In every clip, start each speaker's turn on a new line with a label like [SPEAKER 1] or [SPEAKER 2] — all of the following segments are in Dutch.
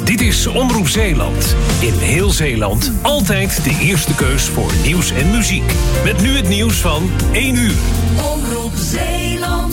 [SPEAKER 1] Dit is Omroep Zeeland. In heel Zeeland altijd de eerste keus voor nieuws en muziek. Met nu het nieuws van 1 uur.
[SPEAKER 2] Omroep Zeeland.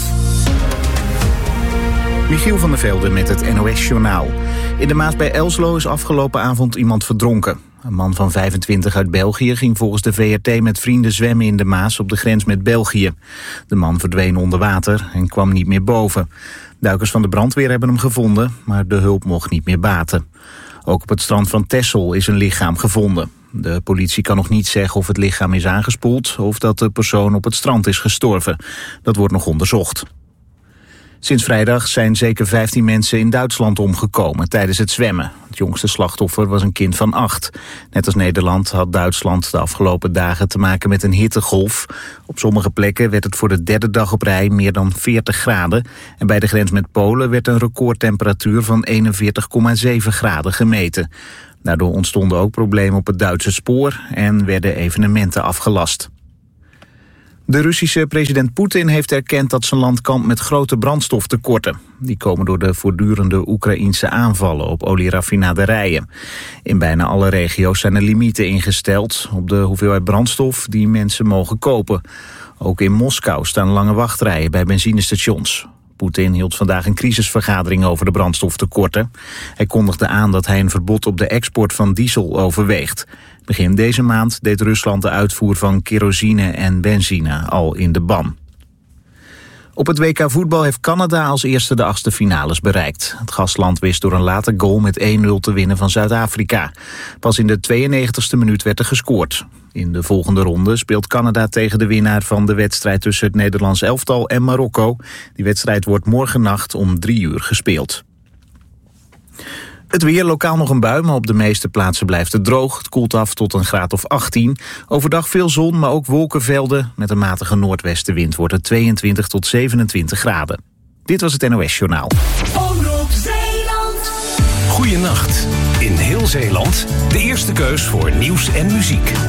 [SPEAKER 3] Michiel van der Velde met het NOS-journaal. In de Maas bij Elslo is afgelopen avond iemand verdronken. Een man van 25 uit België ging volgens de VRT met vrienden zwemmen in de Maas op de grens met België. De man verdween onder water en kwam niet meer boven. Duikers van de brandweer hebben hem gevonden, maar de hulp mocht niet meer baten. Ook op het strand van Texel is een lichaam gevonden. De politie kan nog niet zeggen of het lichaam is aangespoeld of dat de persoon op het strand is gestorven. Dat wordt nog onderzocht. Sinds vrijdag zijn zeker 15 mensen in Duitsland omgekomen tijdens het zwemmen. Het jongste slachtoffer was een kind van 8. Net als Nederland had Duitsland de afgelopen dagen te maken met een hittegolf. Op sommige plekken werd het voor de derde dag op rij meer dan 40 graden. En bij de grens met Polen werd een recordtemperatuur van 41,7 graden gemeten. Daardoor ontstonden ook problemen op het Duitse spoor en werden evenementen afgelast. De Russische president Poetin heeft erkend dat zijn land kampt met grote brandstoftekorten. Die komen door de voortdurende Oekraïense aanvallen op olieraffinaderijen. In bijna alle regio's zijn er limieten ingesteld op de hoeveelheid brandstof die mensen mogen kopen. Ook in Moskou staan lange wachtrijen bij benzinestations. Poetin hield vandaag een crisisvergadering over de brandstoftekorten. Hij kondigde aan dat hij een verbod op de export van diesel overweegt. Begin deze maand deed Rusland de uitvoer van kerosine en benzine al in de ban. Op het WK voetbal heeft Canada als eerste de achtste finales bereikt. Het gastland wist door een late goal met 1-0 te winnen van Zuid-Afrika. Pas in de 92e minuut werd er gescoord. In de volgende ronde speelt Canada tegen de winnaar van de wedstrijd tussen het Nederlands elftal en Marokko. Die wedstrijd wordt morgennacht om 3 uur gespeeld. Het weer, lokaal nog een bui, maar op de meeste plaatsen blijft het droog. Het koelt af tot een graad of 18. Overdag veel zon, maar ook wolkenvelden. Met een matige noordwestenwind wordt het 22 tot 27 graden. Dit was het NOS Journaal.
[SPEAKER 2] Omroep Zeeland.
[SPEAKER 1] Goeienacht. In heel Zeeland de eerste keus voor nieuws en muziek.